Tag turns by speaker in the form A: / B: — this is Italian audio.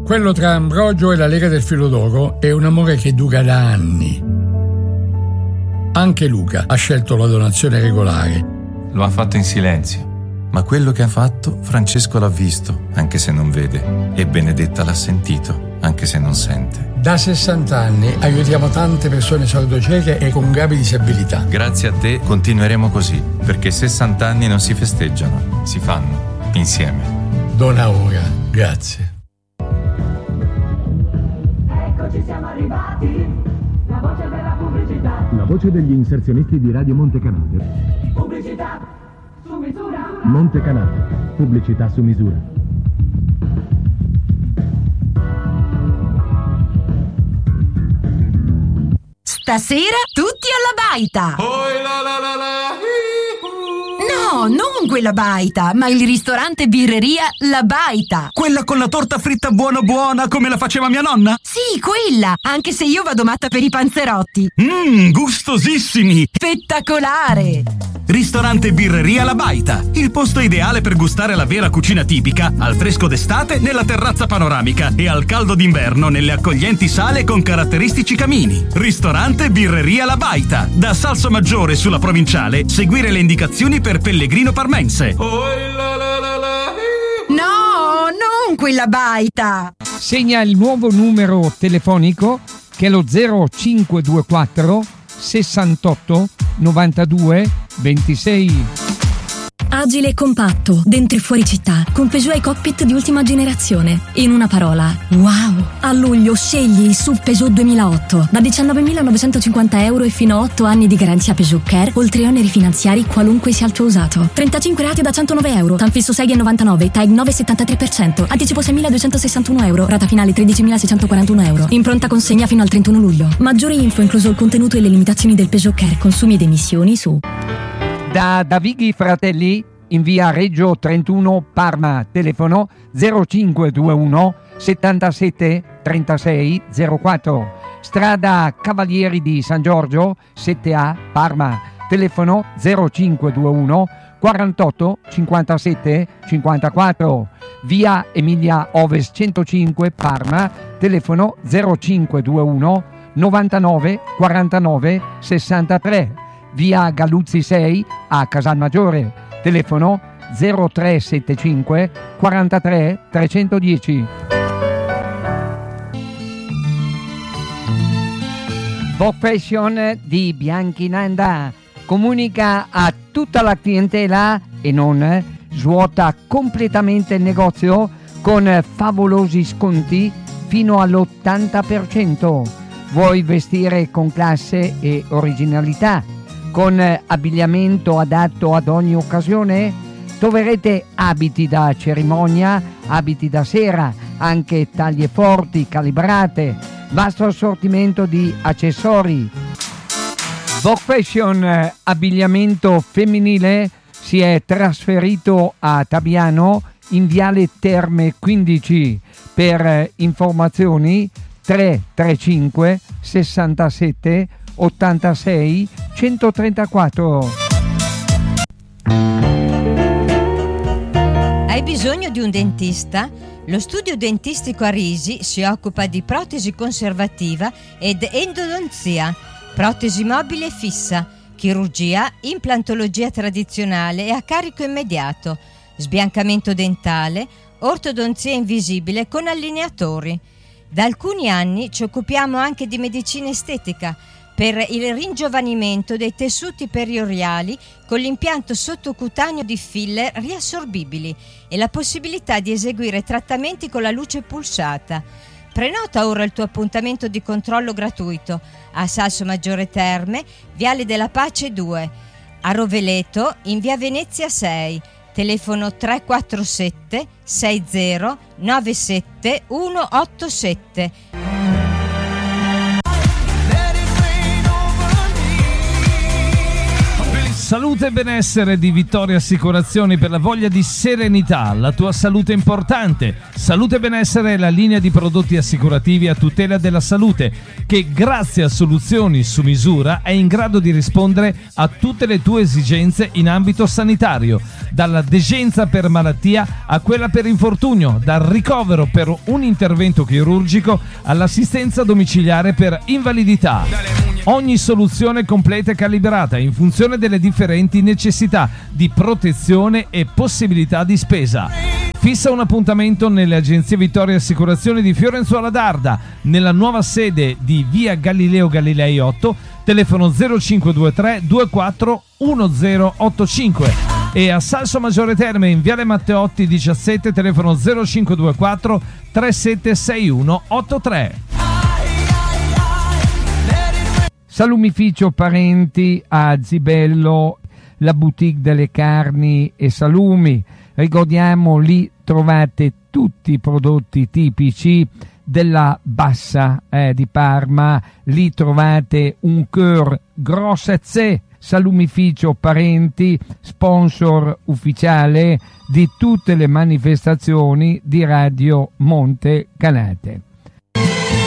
A: Quello tra Ambrogio e la Lega del Filo d'Oro è un amore che dura da anni. Anche Luca ha scelto la donazione regolare.
B: Lo ha fatto in silenzio, ma quello che ha fatto Francesco l'ha visto, anche se non vede, e Benedetta l'ha sentito, anche se non sente.
A: Da 60 anni aiutiamo tante persone sordocieche e con gravi disabilità.
B: Grazie a te continueremo così, perché 60 anni non si festeggiano, si fanno insieme.
A: Dona ora, grazie.
C: Eccoci, siamo arrivati. La voce della pubblicità.
D: La voce degli inserzionisti di Radio Montecanale.
C: Pubblicità su misura.
D: Montecanale, pubblicità su misura.
E: Stasera tutti alla baita! No, non quella baita, ma il ristorante birreria La Baita.
F: Quella con la torta fritta buona buona come la faceva mia nonna?
E: Sì, quella, anche se io vado matta per i panzerotti.
F: Gustosissimi!
E: Spettacolare!
F: Ristorante birreria La Baita, il posto ideale per gustare la vera cucina tipica, al fresco d'estate nella terrazza panoramica e al caldo d'inverno nelle accoglienti sale con caratteristici camini. Ristorante birreria La Baita, da Salsomaggiore sulla Provinciale, seguire le indicazioni per Pellegrino Parmense.
E: No, non quella baita!
G: Segna il nuovo numero telefonico che è lo 0524 68 92 26.
H: Agile e compatto, dentro e fuori città, con Peugeot e cockpit di ultima generazione. In una parola, wow! A luglio scegli il SUV Peugeot 2008 da 19.950 euro e fino a 8 anni di garanzia Peugeot Care, oltre oneri finanziari qualunque sia il tuo usato. 35 rate da 109 euro, tanfisso 6,99, TAG 9,73%, anticipo 6.261 euro, rata finale 13.641 euro. Impronta consegna fino al 31 luglio. Maggiori info, incluso il contenuto e le limitazioni del Peugeot Care, consumi ed emissioni su...
G: Da Davighi Fratelli in via Reggio 31 Parma, telefono 0521 77 36 04, strada Cavalieri di San Giorgio 7A Parma, telefono 0521 48 57 54, via Emilia Ovest 105 Parma, telefono 0521 99 49 63, via Galluzzi 6 a Casalmaggiore, telefono 0375 43 310. Vogue Fashion di Bianchinanda comunica a tutta la clientela e non svuota completamente il negozio con favolosi sconti fino all'80%. Vuoi vestire con classe e originalità, con abbigliamento adatto ad ogni occasione? Troverete abiti da cerimonia, abiti da sera, anche taglie forti, calibrate, vasto assortimento di accessori. Vogue Fashion abbigliamento femminile si è trasferito a Tabiano in viale Terme 15. Per informazioni 335 67 86 134.
I: Hai bisogno di un dentista? Lo studio dentistico Arisi si occupa di protesi conservativa ed endodonzia, protesi mobile e fissa, chirurgia, implantologia tradizionale e a carico immediato, sbiancamento dentale, ortodonzia invisibile con allineatori. Da alcuni anni ci occupiamo anche di medicina estetica per il ringiovanimento dei tessuti periorali con l'impianto sottocutaneo di filler riassorbibili e la possibilità di eseguire trattamenti con la luce pulsata. Prenota ora il tuo appuntamento di controllo gratuito a Salsomaggiore Terme, Viale della Pace 2, a Roveleto in via Venezia 6, telefono 347 60 97 187.
J: salute e benessere di Vittoria Assicurazioni per la voglia di serenità. La tua salute è importante. Salute e benessere è la linea di prodotti assicurativi a tutela della salute che, grazie a soluzioni su misura, è in grado di rispondere a tutte le tue esigenze in ambito sanitario, dalla degenza per malattia a quella per infortunio, dal ricovero per un intervento chirurgico all'assistenza domiciliare per invalidità. Ogni soluzione completa e calibrata in funzione delle differenti necessità di protezione e possibilità di spesa. Fissa un appuntamento nelle agenzie Vittoria Assicurazioni di Fiorenzuola d'Arda, nella nuova sede di via Galileo Galilei 8, telefono 0523 24 1085, e a Salso Maggiore Terme in viale Matteotti 17, telefono 0524 376183.
G: Salumificio Parenti a Zibello, la boutique delle carni e salumi. Ricordiamo, lì trovate tutti i prodotti tipici della Bassa di Parma. Lì trovate un cœur grossezze. Salumificio Parenti, sponsor ufficiale di tutte le manifestazioni di Radio Monte Canate.